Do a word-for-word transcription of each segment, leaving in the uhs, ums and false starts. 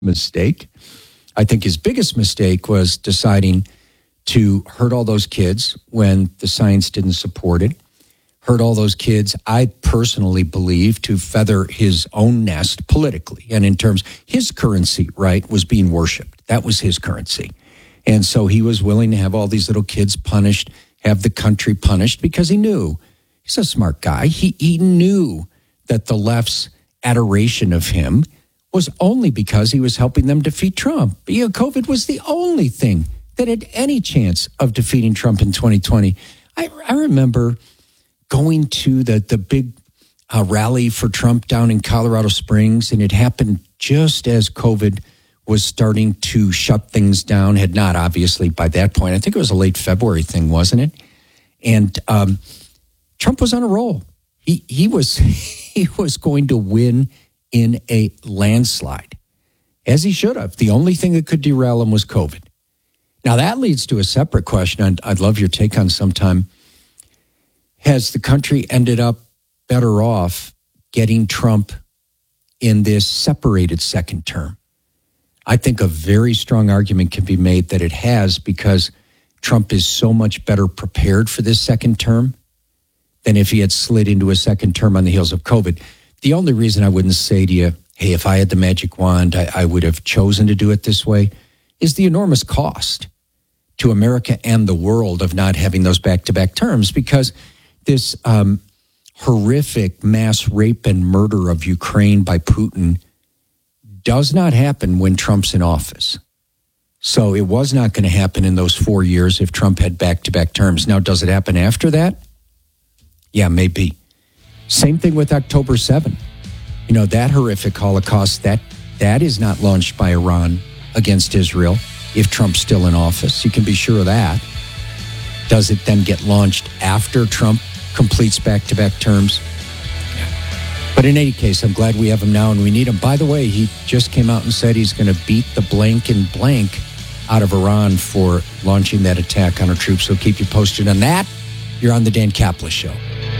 mistake. I think his biggest mistake was deciding to hurt all those kids when the science didn't support it. Hurt all those kids, I personally believe, to feather his own nest politically. And in terms, his currency, right, was being worshipped. That was his currency. And so he was willing to have all these little kids punished, have the country punished, because he knew, he's a smart guy. He, he knew that the left's adoration of him was only because he was helping them defeat Trump. You know, COVID was the only thing that had any chance of defeating Trump in twenty twenty. I, I remember going to the, the big uh, rally for Trump down in Colorado Springs, and it happened just as COVID was starting to shut things down. Had not, obviously, by that point. I think it was a late February thing, wasn't it? And um, Trump was on a roll. He he was he was going to win in a landslide, as he should have. The only thing that could derail him was COVID. Now, that leads to a separate question, and I'd love your take on sometime. Has the country ended up better off getting Trump in this separated second term? I think a very strong argument can be made that it has, because Trump is so much better prepared for this second term than if he had slid into a second term on the heels of COVID. The only reason I wouldn't say to you, hey, if I had the magic wand, I, I would have chosen to do it this way, is the enormous cost to America and the world of not having those back-to-back terms, because this um, horrific mass rape and murder of Ukraine by Putin does not happen when Trump's in office. So it was not going to happen in those four years if Trump had back-to-back terms. Now, does it happen after that? Yeah, maybe. Same thing with October seventh. You know, that horrific Holocaust, that that is not launched by Iran against Israel if Trump's still in office. You can be sure of that. Does it then get launched after Trump completes back-to-back terms? But in any case, I'm glad we have him now and we need him. By the way, he just came out and said he's going to beat the blank and blank out of Iran for launching that attack on our troops. So keep you posted on that. You're on the Dan Caplis Show.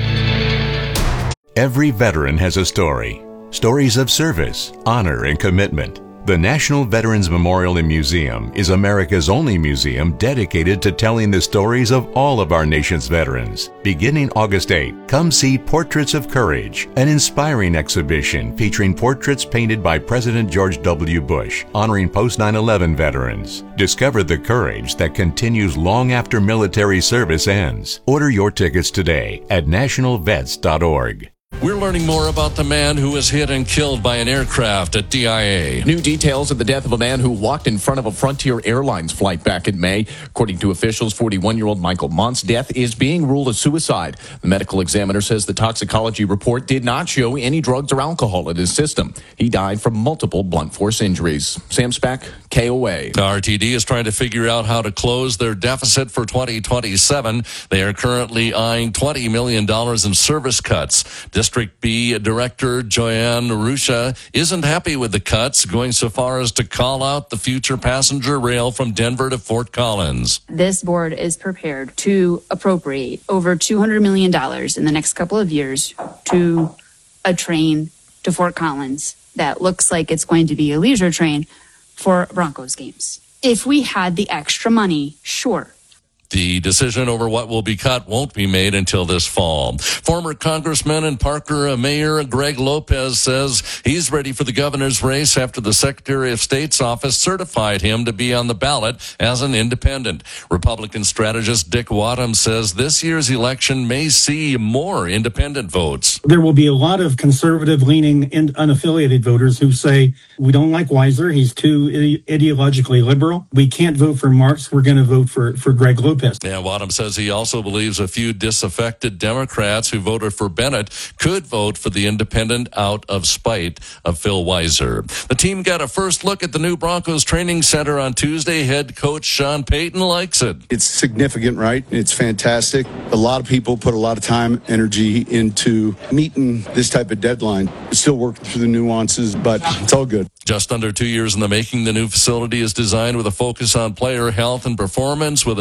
Every veteran has a story. Stories of service, honor, and commitment. The National Veterans Memorial and Museum is America's only museum dedicated to telling the stories of all of our nation's veterans. Beginning August eighth, come see Portraits of Courage, an inspiring exhibition featuring portraits painted by President George W. Bush, honoring post nine eleven veterans. Discover the courage that continues long after military service ends. Order your tickets today at national vets dot org. We're learning more about the man who was hit and killed by an aircraft at D I A. New details of the death of a man who walked in front of a Frontier Airlines flight back in May. According to officials, forty-one-year-old Michael Mont's death is being ruled a suicide. The medical examiner says the toxicology report did not show any drugs or alcohol in his system. He died from multiple blunt force injuries. Sam Speck, K O A. R T D is trying to figure out how to close their deficit for twenty twenty-seven. They are currently eyeing twenty million dollars in service cuts. District B Director Joanne Rusha isn't happy with the cuts, going so far as to call out the future passenger rail from Denver to Fort Collins. This board is prepared to appropriate over two hundred million dollars in the next couple of years to a train to Fort Collins that looks like it's going to be a leisure train for Broncos games. If we had the extra money, sure. The decision over what will be cut won't be made until this fall. Former Congressman and Parker Mayor Greg Lopez says he's ready for the governor's race after the Secretary of State's office certified him to be on the ballot as an independent. Republican strategist Dick Wadham says this year's election may see more independent votes. There will be a lot of conservative-leaning and unaffiliated voters who say, we don't like Weiser, he's too ideologically liberal. We can't vote for Marks, we're going to vote for, for Greg Lopez. Yeah, Wadham says he also believes a few disaffected Democrats who voted for Bennett could vote for the independent out of spite of Phil Weiser. The team got a first look at the new Broncos training center on Tuesday. Head coach Sean Payton likes it. It's significant, right? It's fantastic. A lot of people put a lot of time, energy into meeting this type of deadline. Still working through the nuances, but it's all good. Just under two years in the making, the new facility is designed with a focus on player health and performance with a new weight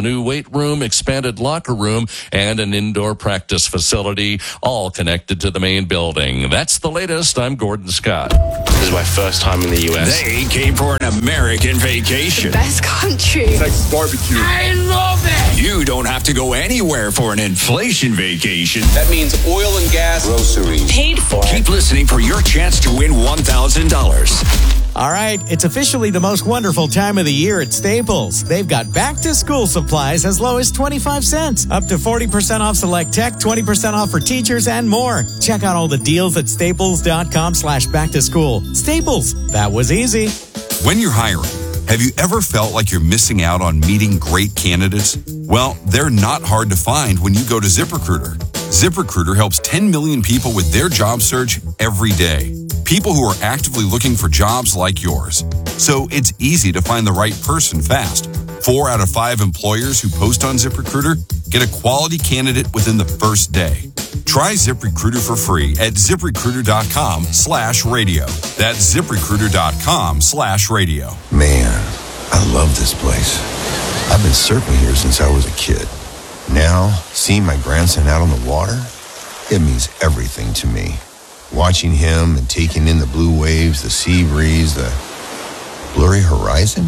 room, expanded locker room, and an indoor practice facility, all connected to the main building. That's the latest. I'm Gordon Scott. This is my first time in the U S. They came for an American vacation. Best country. Texas barbecue. I love it. You don't have to go anywhere for an inflation vacation. That means oil and gas, groceries, paid for. Keep listening for your chance to win one thousand dollars. All right, it's officially the most wonderful time of the year at Staples. They've got back-to-school supplies as low as twenty-five cents, up to forty percent off select tech, twenty percent off for teachers, and more. Check out all the deals at staples.com slash back-to-school. Staples, that was easy. When you're hiring, have you ever felt like you're missing out on meeting great candidates? Well, they're not hard to find when you go to ZipRecruiter. ZipRecruiter helps ten million people with their job search every day. People who are actively looking for jobs like yours. So it's easy to find the right person fast. Four out of five employers who post on ZipRecruiter get a quality candidate within the first day. Try ZipRecruiter for free at ZipRecruiter.com slash radio. That's ZipRecruiter.com slash radio. Man, I love this place. I've been surfing here since I was a kid. Now, seeing my grandson out on the water, it means everything to me. Watching him and taking in the blue waves, the sea breeze, the blurry horizon.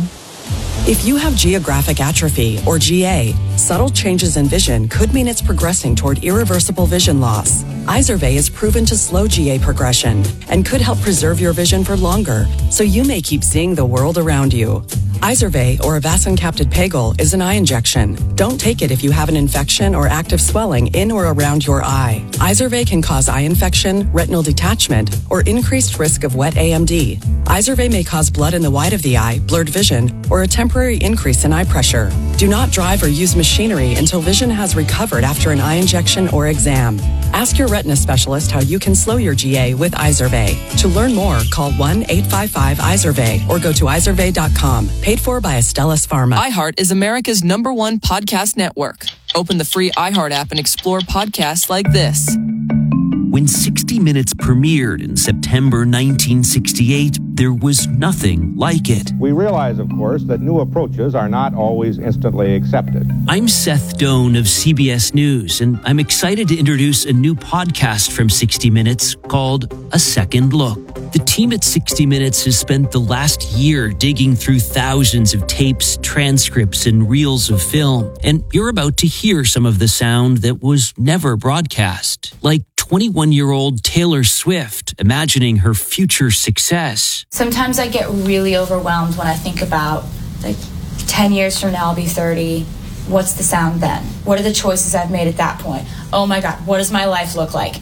If you have geographic atrophy, or G A, subtle changes in vision could mean it's progressing toward irreversible vision loss. Izervay is proven to slow G A progression and could help preserve your vision for longer, so you may keep seeing the world around you. Izervay, or avacincaptad pegol, is an eye injection. Don't take it if you have an infection or active swelling in or around your eye. Izervay can cause eye infection, retinal detachment, or increased risk of wet A M D. Izervay may cause blood in the white of the eye, blurred vision, or a temporary increase in eye pressure. Do not drive or use machinery until vision has recovered after an eye injection or exam. Ask your retina specialist how you can slow your G A with Izervay. To learn more, call one eight five five Izervay or go to izervay dot com. Paid for by Astellas Pharma. iHeart is America's number one podcast network. Open the free iHeart app and explore podcasts like this. When sixty minutes premiered in September nineteen sixty-eight, there was nothing like it. We realize, of course, that new approaches are not always instantly accepted. I'm Seth Doan of C B S News, and I'm excited to introduce a new podcast from sixty minutes called A Second Look. The team at sixty minutes has spent the last year digging through thousands of tapes, transcripts, and reels of film, and you're about to hear some of the sound that was never broadcast, like twenty-one-year-old Taylor Swift imagining her future success. Sometimes I get really overwhelmed when I think about, like, ten years from now I'll be thirty. What's the sound then? What are the choices I've made at that point? Oh my God, what does my life look like?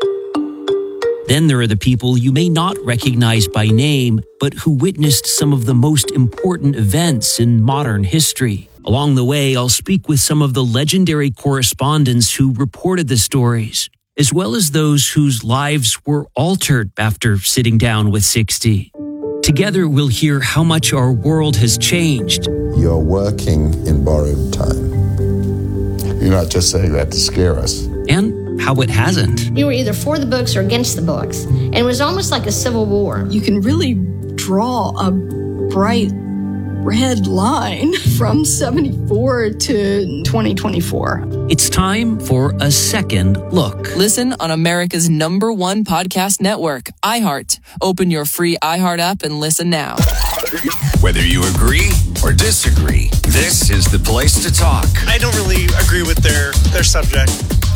Then there are the people you may not recognize by name, but who witnessed some of the most important events in modern history. Along the way, I'll speak with some of the legendary correspondents who reported the stories, as well as those whose lives were altered after sitting down with sixty. Together, we'll hear how much our world has changed. You're working in borrowed time. You're not just saying that to scare us. And how it hasn't. You were either for the books or against the books. And it was almost like a civil war. You can really draw a bright red line from seventy-four to twenty twenty-four. It's time for A Second Look. Listen on America's number one podcast network, iHeart. Open your free iHeart app and listen now. Whether you agree or disagree, this is the place to talk. I don't really agree with their, their subject.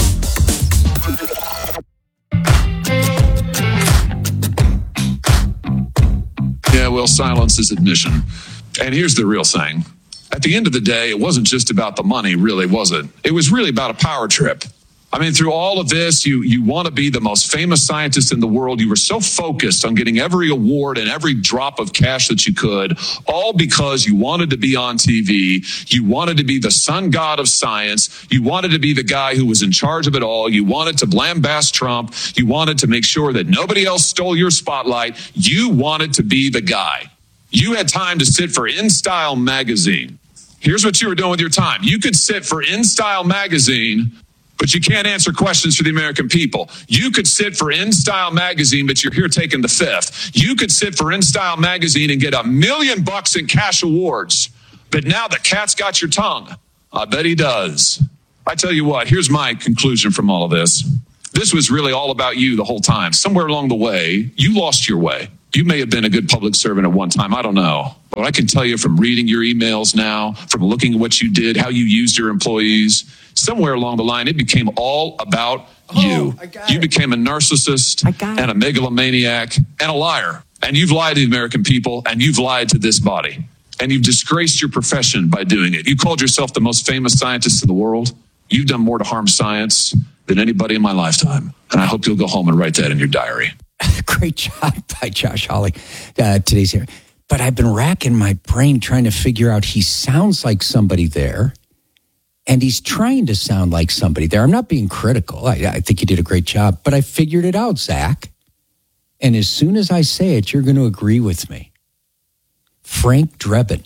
Yeah, well, silence is admission. And here's the real thing. At the end of the day, it wasn't just about the money, really, was it? It was really about a power trip. I mean, through all of this, you you want to be the most famous scientist in the world. You were so focused on getting every award and every drop of cash that you could, all because you wanted to be on T V. You wanted to be the sun god of science. You wanted to be the guy who was in charge of it all. You wanted to lambast Trump. You wanted to make sure that nobody else stole your spotlight. You wanted to be the guy. You had time to sit for InStyle magazine. Here's what you were doing with your time. You could sit for InStyle magazine, but you can't answer questions for the American people. You could sit for InStyle magazine, but you're here taking the fifth. You could sit for InStyle magazine and get a million bucks in cash awards, but now the cat's got your tongue. I bet he does. I tell you what, here's my conclusion from all of this. This was really all about you the whole time. Somewhere along the way, you lost your way. You may have been a good public servant at one time. I don't know. But I can tell you from reading your emails now, from looking at what you did, how you used your employees, somewhere along the line, it became all about oh, you. You became a narcissist and a megalomaniac and a liar. And you've lied to the American people, and you've lied to this body. And you've disgraced your profession by doing it. You called yourself the most famous scientist in the world. You've done more to harm science than anybody in my lifetime. And I hope you'll go home and write that in your diary. Great job by Josh Hawley. Uh, today's here. But I've been racking my brain trying to figure out, he sounds like somebody there, and he's trying to sound like somebody there. I'm not being critical. I, I think you did a great job. But I figured it out, Zach. And as soon as I say it, you're going to agree with me. Frank Drebin.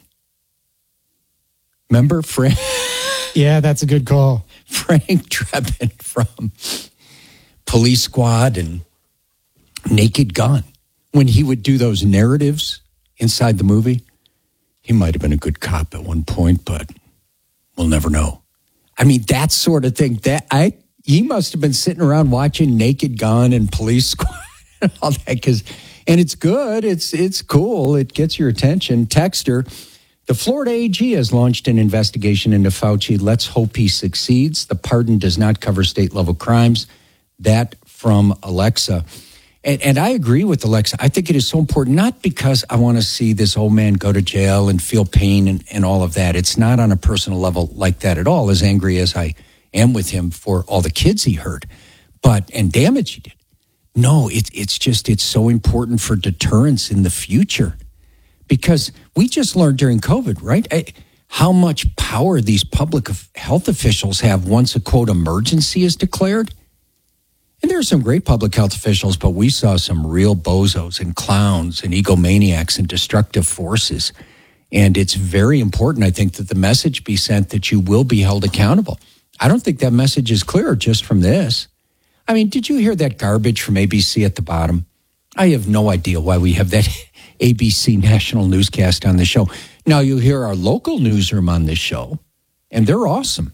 Remember Frank? Yeah, that's a good call. Frank Drebin from Police Squad and Naked Gun. When he would do those narratives inside the movie, he might have been a good cop at one point, but we'll never know. I mean, that sort of thing. That I he must have been sitting around watching Naked Gun and Police Squad and all that, because, and it's good. It's it's cool. It gets your attention. Texter. The Florida A G has launched an investigation into Fauci. Let's hope he succeeds. The pardon does not cover state-level crimes. That from Alexa. And, and I agree with Alexa. I think it is so important, not because I want to see this old man go to jail and feel pain and, and all of that. It's not on a personal level like that at all, as angry as I am with him for all the kids he hurt, but and damage he did. No, it, it's just, it's so important for deterrence in the future. Because we just learned during COVID, right, I, how much power these public health officials have once a, quote, emergency is declared. And there are some great public health officials, but we saw some real bozos and clowns and egomaniacs and destructive forces. And it's very important, I think, that the message be sent that you will be held accountable. I don't think that message is clear just from this. I mean, did you hear that garbage from A B C at the bottom? I have no idea why we have that A B C national newscast on the show. Now, you hear our local newsroom on this show, and they're awesome.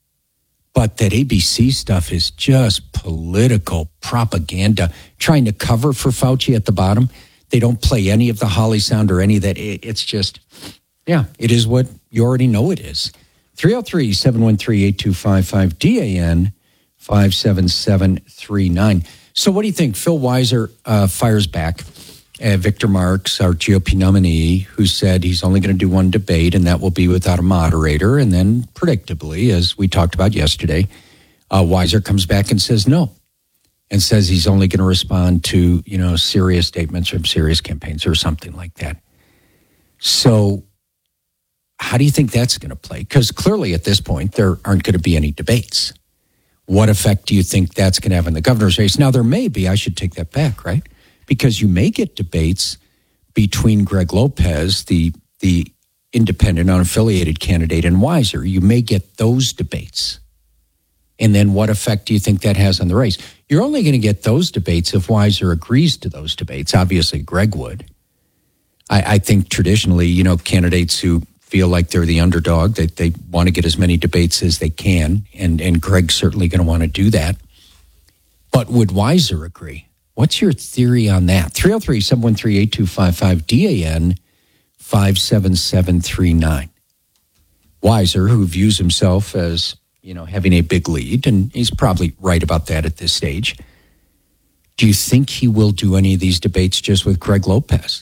But that A B C stuff is just political propaganda, trying to cover for Fauci at the bottom. They don't play any of the Holly sound or any of that. It's just, yeah, it is what you already know it is. three oh three, seven one three, eight two five five, D A N five seven seven three nine. So what do you think? Phil Weiser uh, fires back. Uh, Victor Marks, our G O P nominee, who said he's only going to do one debate, and that will be without a moderator. And then, predictably, as we talked about yesterday, uh, Weiser comes back and says no, and says he's only going to respond to, you know, serious statements from serious campaigns or something like that. So how do you think that's going to play? Because clearly at this point, there aren't going to be any debates. What effect do you think that's going to have in the governor's race? Now, there may be. I should take that back, right? Because you may get debates between Greg Lopez, the the independent, unaffiliated candidate, and Weiser. You may get those debates. And then what effect do you think that has on the race? You're only going to get those debates if Weiser agrees to those debates. Obviously, Greg would. I, I think traditionally, you know, candidates who feel like they're the underdog, that they, they want to get as many debates as they can, and, and Greg's certainly going to want to do that. But would Weiser agree? What's your theory on that? three oh three, seven one three, eight two five five, D A N five seven seven three nine. Weiser, who views himself as, you know, having a big lead, and he's probably right about that at this stage. Do you think he will do any of these debates just with Greg Lopez?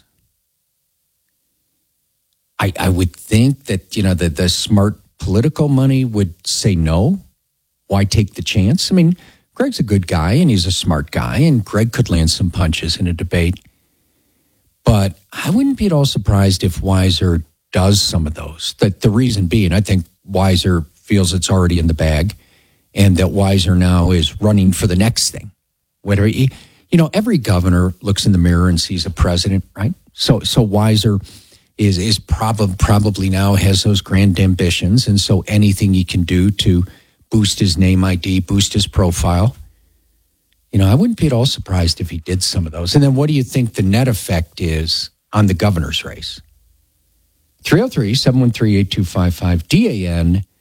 I, I would think that, you know, the, the smart political money would say no. Why take the chance? I mean, Greg's a good guy, and he's a smart guy, and Greg could land some punches in a debate. But I wouldn't be at all surprised if Weiser does some of those. That the reason being, I think Weiser feels it's already in the bag, and that Weiser now is running for the next thing. Whether he, you know, every governor looks in the mirror and sees a president, right? So, so Weiser is is probably probably now has those grand ambitions, and so anything he can do to boost his name I D, boost his profile. You know, I wouldn't be at all surprised if he did some of those. And then what do you think the net effect is on the governor's race? three oh three, seven one three, eight two five five, D A N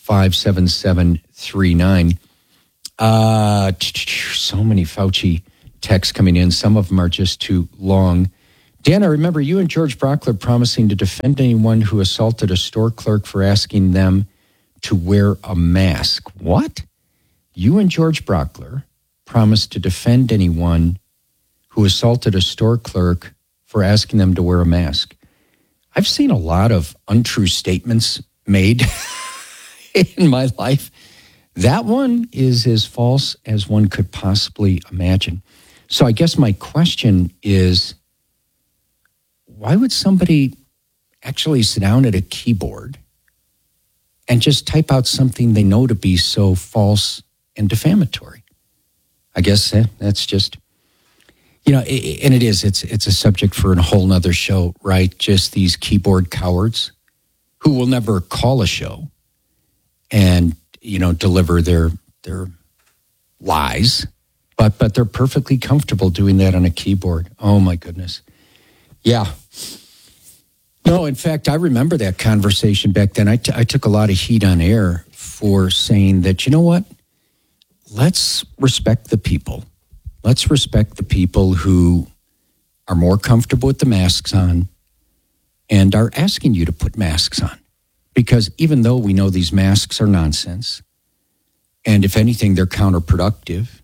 five seven seven three nine. Uh, so many Fauci texts coming in. Some of them are just too long. Dan, I remember you and George Brockler promising to defend anyone who assaulted a store clerk for asking them to wear a mask. What? You and George Brockler promised to defend anyone who assaulted a store clerk for asking them to wear a mask. I've seen a lot of untrue statements made in my life. That one is as false as one could possibly imagine. So I guess my question is, why would somebody actually sit down at a keyboard and just type out something they know to be so false and defamatory? I guess eh, that's just, you know, it, and it is, it's it's a subject for a whole nother show, right? Just these keyboard cowards who will never call a show and, you know, deliver their their lies, but but they're perfectly comfortable doing that on a keyboard. Oh, my goodness. Yeah. No, in fact, I remember that conversation back then. I, t- I took a lot of heat on air for saying that, you know what? Let's respect the people. Let's respect the people who are more comfortable with the masks on and are asking you to put masks on. Because even though we know these masks are nonsense, and if anything, they're counterproductive,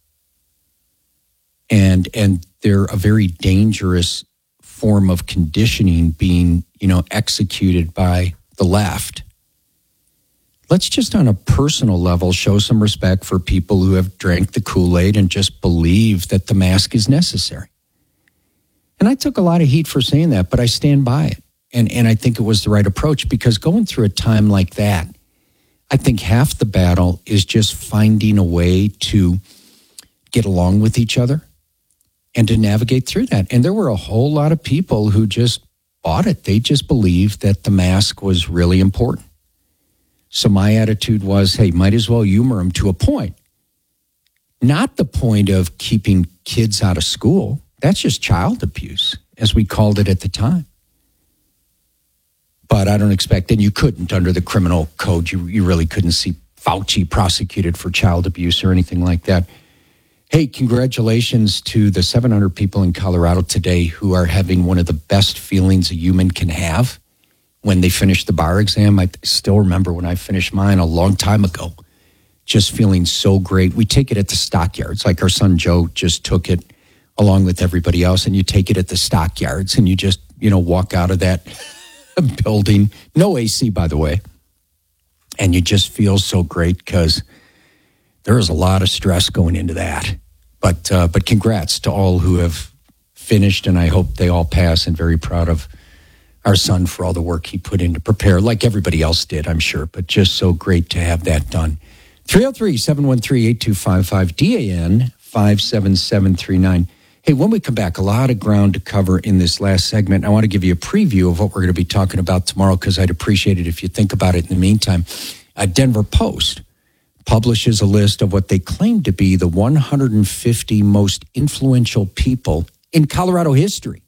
and and they're a very dangerous form of conditioning being, you know, executed by the left. Let's just on a personal level show some respect for people who have drank the Kool-Aid and just believe that the mask is necessary. And I took a lot of heat for saying that, but I stand by it. And and I think it was the right approach, because going through a time like that, I think half the battle is just finding a way to get along with each other and to navigate through that. And there were a whole lot of people who just bought it. They just believed that the mask was really important. So my attitude was, hey, might as well humor them to a point. Not the point of keeping kids out of school. That's just child abuse, as we called it at the time. But I don't expect, and you couldn't under the criminal code, you, you really couldn't see Fauci prosecuted for child abuse or anything like that. Hey, congratulations to the seven hundred people in Colorado today who are having one of the best feelings a human can have when they finish the bar exam. I still remember when I finished mine a long time ago, just feeling so great. We take it at the stockyards, like our son Joe just took it along with everybody else, and you take it at the stockyards and you just, you know, walk out of that building, no A C, by the way, and you just feel so great because there is a lot of stress going into that. But uh, but congrats to all who have finished, and I hope they all pass, and very proud of our son for all the work he put in to prepare, like everybody else did, I'm sure, but just so great to have that done. three oh three, seven one three, eight two five five, D A N five seven seven three nine. Hey, when we come back, a lot of ground to cover in this last segment. I want to give you a preview of what we're going to be talking about tomorrow, because I'd appreciate it if you think about it in the meantime. Uh, Denver Post publishes a list of what they claim to be the one hundred fifty most influential people in Colorado history.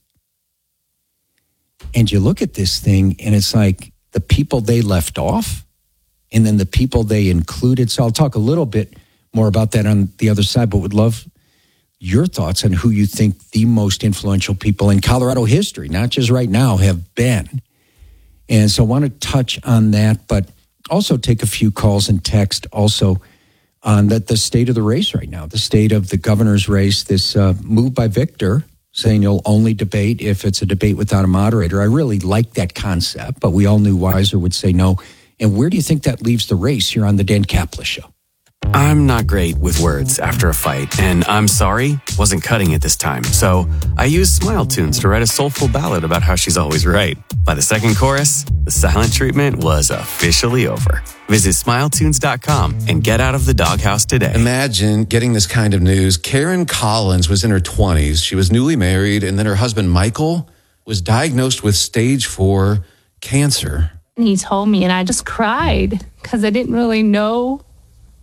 And you look at this thing, and it's like the people they left off and then the people they included. So I'll talk a little bit more about that on the other side, but would love your thoughts on who you think the most influential people in Colorado history, not just right now, have been. And so I want to touch on that, but also take a few calls and text also on that the state of the race right now, the state of the governor's race, this uh, move by Victor saying you'll only debate if it's a debate without a moderator. I really like that concept, but we all knew Weiser would say no. And where do you think that leaves the race here on the Dan Kaplan Show? I'm not great with words after a fight, and I'm sorry wasn't cutting it this time. So I used Smile Tunes to write a soulful ballad about how she's always right. By the second chorus, the silent treatment was officially over. Visit smile tunes dot com and get out of the doghouse today. Imagine getting this kind of news. Karen Collins was in her twenties. She was newly married, and then her husband, Michael, was diagnosed with stage four cancer. And he told me, and I just cried because I didn't really know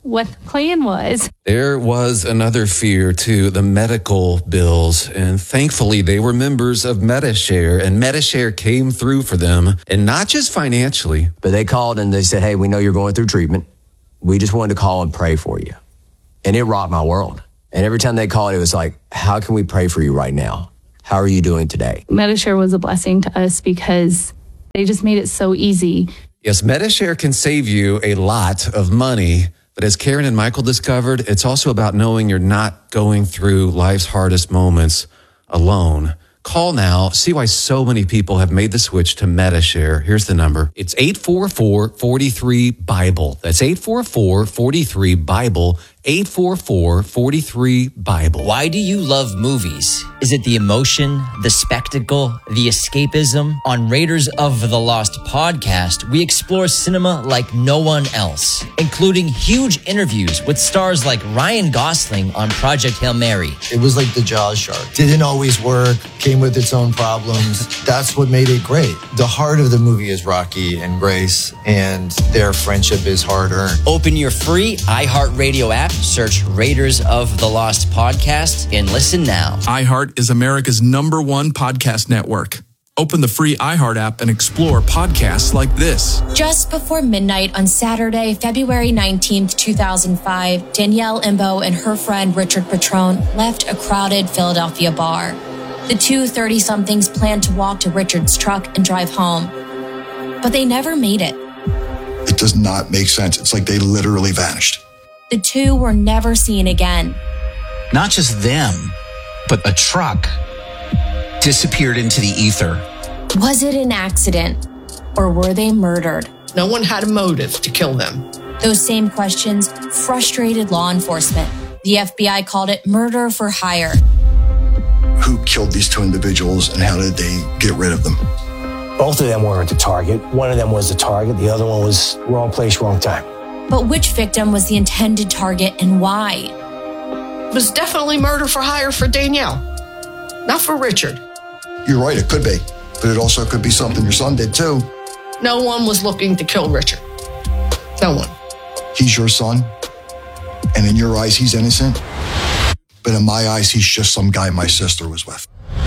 what the plan was. There was another fear too, the medical bills. And thankfully they were members of Medi-Share, and Medi-Share came through for them, and not just financially. But they called and they said, hey, we know you're going through treatment. We just wanted to call and pray for you. And it rocked my world. And every time they called, it was like, how can we pray for you right now? How are you doing today? Medi-Share was a blessing to us because they just made it so easy. Yes, Medi-Share can save you a lot of money. But as Karen and Michael discovered, it's also about knowing you're not going through life's hardest moments alone. Call now. See why so many people have made the switch to Medi-Share. Here's the number. It's eight four four, four three, BIBLE. That's eight four four, four three, BIBLE. eight four four, four three, BIBLE. Why do you love movies? Is it the emotion, the spectacle, the escapism? On Raiders of the Lost podcast, we explore cinema like no one else, including huge interviews with stars like Ryan Gosling on Project Hail Mary. It was like the Jaws shark. Didn't always work, came with its own problems. That's what made it great. The heart of the movie is Rocky and Grace, and their friendship is hard-earned. Open your free iHeartRadio app, search Raiders of the Lost podcast, and listen now. iHeart is America's number one podcast network. Open the free iHeart app and explore podcasts like this. Just before midnight on Saturday, February nineteenth, two thousand five, Danielle Imbo and her friend Richard Petrone left a crowded Philadelphia bar. The two thirty-somethings planned to walk to Richard's truck and drive home, but they never made it. It does not make sense. It's like they literally vanished. The two were never seen again. Not just them, but a truck disappeared into the ether. Was it an accident, or were they murdered? No one had a motive to kill them. Those same questions frustrated law enforcement. The F B I called it murder for hire. Who killed these two individuals, and how did they get rid of them? Both of them weren't the target. One of them was the target. The other one was wrong place, wrong time. But which victim was the intended target and why? It was definitely murder for hire for Danielle, not for Richard. You're right, it could be. But it also could be something your son did too. No one was looking to kill Richard. No one. He's your son, and in your eyes, he's innocent. But in my eyes, he's just some guy my sister was with.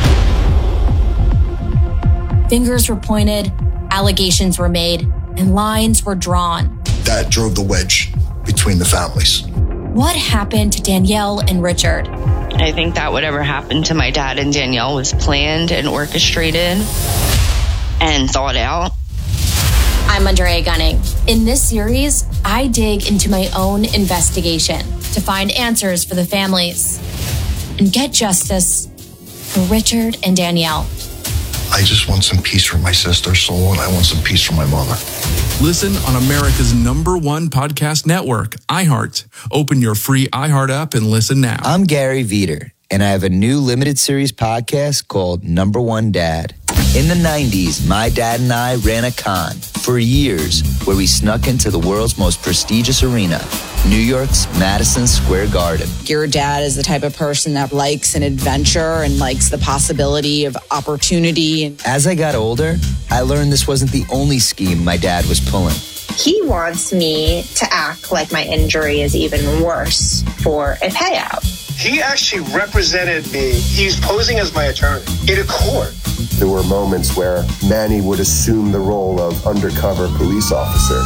Fingers were pointed, allegations were made, and lines were drawn. That drove the wedge between the families. What happened to Danielle and Richard? I think that whatever happened to my dad and Danielle was planned and orchestrated and thought out. I'm Andrea Gunning. In this series, I dig into my own investigation to find answers for the families and get justice for Richard and Danielle. I just want some peace for my sister's soul, and I want some peace for my mother. Listen on America's number one podcast network, iHeart. Open your free iHeart app and listen now. I'm Gary Veter, and I have a new limited series podcast called Number One Dad. In the nineties, my dad and I ran a con for years where we snuck into the world's most prestigious arena, New York's Madison Square Garden. Your dad is the type of person that likes an adventure and likes the possibility of opportunity. As I got older, I learned this wasn't the only scheme my dad was pulling. He wants me to act like my injury is even worse for a payout. He actually represented me. He's posing as my attorney in a court. There were moments where Manny would assume the role of undercover police officer.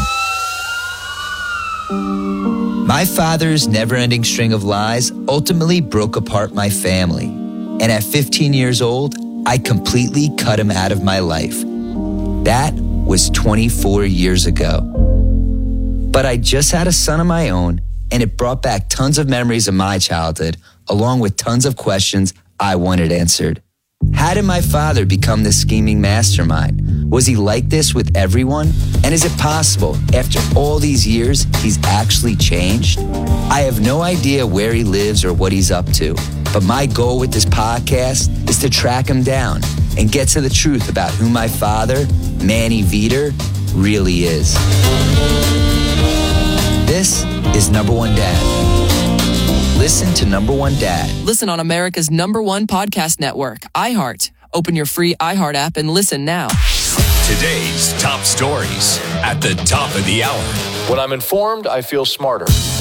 My father's never-ending string of lies ultimately broke apart my family. And at fifteen years old, I completely cut him out of my life. That was twenty-four years ago. But I just had a son of my own, and it brought back tons of memories of my childhood, along with tons of questions I wanted answered. How did my father become this scheming mastermind? Was he like this with everyone? And is it possible, after all these years, he's actually changed? I have no idea where he lives or what he's up to, but my goal with this podcast is to track him down and get to the truth about who my father, Manny Veter, really is. This is Number One Dad. Listen to Number One Dad. Listen on America's number one podcast network, iHeart. Open your free iHeart app and listen now. Today's top stories at the top of the hour. When I'm informed, I feel smarter.